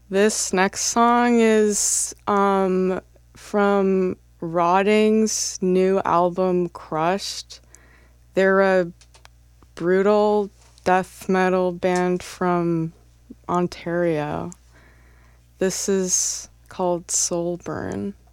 This next song is from Rotting's new album Crushed. They're a brutal death metal band from Ontario. This is called Soul Burn.